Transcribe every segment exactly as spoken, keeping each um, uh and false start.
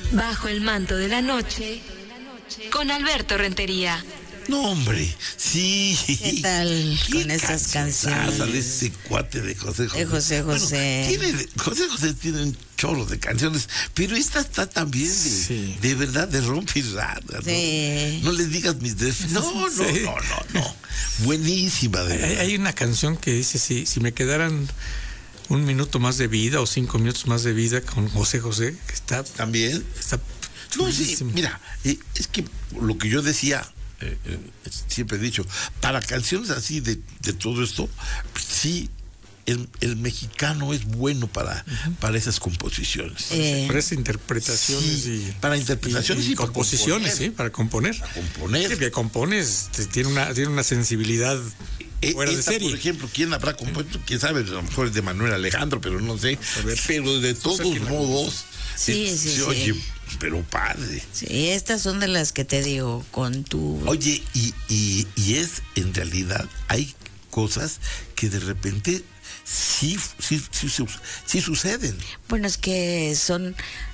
Bajo el manto de la noche, con Alberto Rentería. No, hombre, sí. ¿Qué tal con esas canciones? De ese cuate de José José. De José José. Bueno, tiene, José José tiene un chorro de canciones, pero esta está también de, sí. de verdad de rompe y rara, ¿no? Sí. No les digas mis defectos. No, no, sí. no, no, no. Buenísima, de hay, hay una canción que dice, si, si me quedaran un minuto más de vida o cinco minutos más de vida con José José, que está... ¿También? Está no, sí, mira, eh, es que lo que yo decía... Eh, eh, siempre he dicho, para canciones así de, de todo esto, sí, el, el mexicano es bueno para, uh-huh. para esas composiciones. Eh. Para esas interpretaciones sí, y... Para interpretaciones y, y, y composiciones, sí, para componer. Para componer. Sí, que compones, tiene una, tiene una sensibilidad eh, fuera esta, de serie. Por ejemplo, ¿quién habrá compuesto? Quién sabe, a lo mejor es de Manuel Alejandro, pero no sé. Pero de todos o sea, modos, sí, eh, sí, se sí. oye... pero padre. Sí, estas son de las que te digo, con tu... Oye, y, y, y es, en realidad, hay cosas que de repente sí, sí, sí, sí, sí suceden. Bueno, es que son...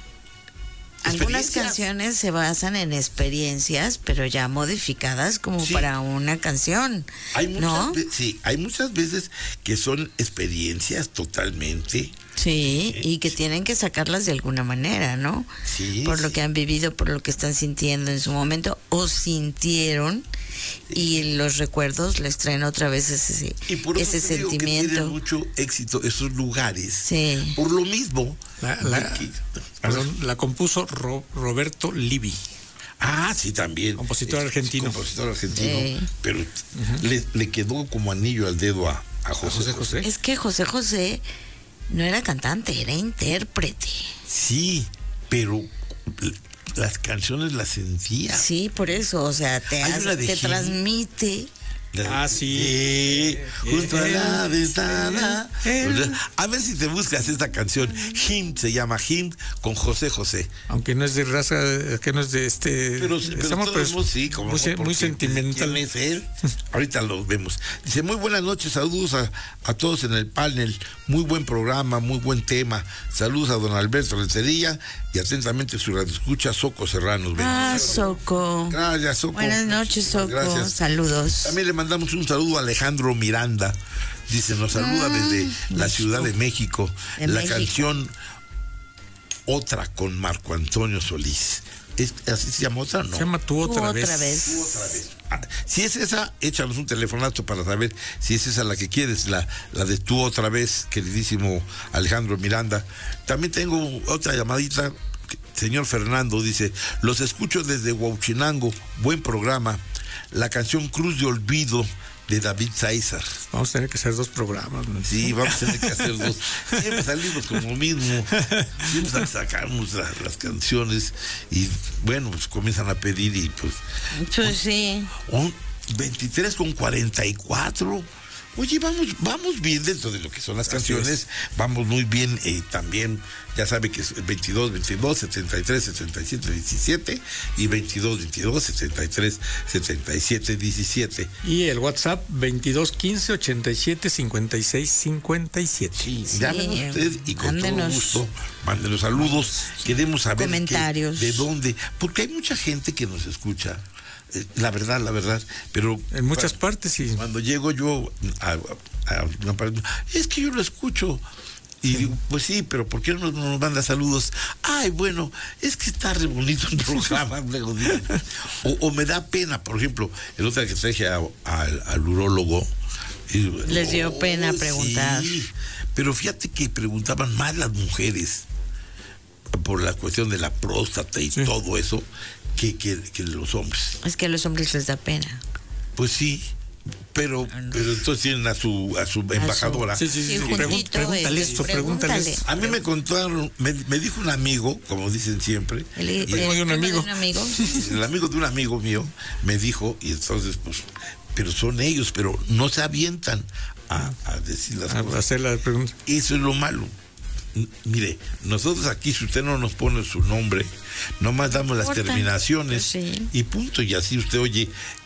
Algunas canciones se basan en experiencias, pero ya modificadas como sí. para una canción. Hay muchas ¿no? ve- sí, hay muchas veces que son experiencias totalmente... Sí, y que tienen que sacarlas de alguna manera, ¿no? Sí. Por lo sí. que han vivido, por lo que están sintiendo en su momento, o sintieron, sí. y los recuerdos les traen otra vez ese, y por eso ese te digo sentimiento. que tienen mucho éxito esos lugares. Sí. Por lo mismo. La, la, que, perdón, la compuso Ro, Roberto Livi. Ah, sí, también. Compositor es, argentino. Compositor argentino. Sí. Pero uh-huh. le, le quedó como anillo al dedo a, a José, José José. Es que José José no era cantante, era intérprete. Sí, pero las canciones las sentía. Sí, por eso, o sea, te, hace, te transmite. Ah, sí. Eh, junto a la ventana. A ver si te buscas esta canción. Him se llama Him con José José. Aunque no es de raza, que no es de este. Pero, pero estamos, todos pues, sí, como muy, no, muy sentimental. ¿Quién es él? Ahorita lo vemos. Dice, muy buenas noches, saludos a, a todos en el panel. Muy buen programa, muy buen tema. Saludos a don Alberto Rentería y atentamente su radioescucha Soco Serrano. Ah, Soco. Gracias, Soco. Buenas noches, Soco. Gracias. Saludos. También le mandamos un saludo a Alejandro Miranda. Dice, nos saluda ah, desde México. La Ciudad de México. De la México. Canción Otra con Marco Antonio Solís. ¿Es, ¿Así se llama otra? No. Se llama Tú otra, Tú vez. otra vez. Tú otra vez. Ah, si es esa, échanos un telefonazo para saber si es esa la que quieres, la, la de Tú otra vez, queridísimo Alejandro Miranda. También tengo otra llamadita. Señor Fernando dice, los escucho desde Huauchinango, buen programa. La canción Cruz de Olvido de David Sáizar. Vamos a tener que hacer dos programas, ¿no? Sí, vamos a tener que hacer dos. Siempre salimos con lo mismo. Siempre sacamos la, las canciones y bueno, pues comienzan a pedir y pues... Pues sí. Un veintitrés con cuarenta y cuatro. Oye, vamos, vamos bien dentro de lo que son las canciones, vamos muy bien eh, también, ya sabe que es veintidós, veintidós, setenta y tres, setenta y siete, diecisiete y veintidós, veintidós, setenta y tres, setenta y siete, diecisiete. Y el WhatsApp veintidós, quince, ochenta y siete, cincuenta y seis, cincuenta y siete. Sí, sí, llámenos usted y con mándenos, todo gusto, mándenos saludos, queremos saber comentarios. Que, de dónde, porque hay mucha gente que nos escucha. La verdad, la verdad, pero... En muchas cuando, partes, sí. Cuando llego yo a, a, a una parte, es que yo lo escucho. Y sí. digo, pues sí, pero ¿por qué no nos manda saludos? Ay, bueno, es que está re bonito el programa. o, o me da pena, por ejemplo, el otro que traje a, a, al urólogo. Y, Les dio oh, pena preguntar. Sí, pero fíjate que preguntaban más las mujeres por la cuestión de la próstata y sí. todo eso. Que, que, que los hombres. Es que a los hombres les da pena. Pues sí, pero, no. pero entonces tienen a su a su embajadora. A su, sí, sí, sí. sí. Pregun- pregúntale esto, pregúntale. A mí me contaron, me, me dijo un amigo, como dicen siempre. El, y, el, de un amigo. De un amigo. El amigo de un amigo mío me dijo, y entonces, pues, pero son ellos, pero no se avientan a, a decir las a cosas. Hacer la pregunta. Eso es lo malo. Mire, nosotros aquí, si usted no nos pone su nombre, nomás damos las terminaciones, pues sí. y punto, y así usted oye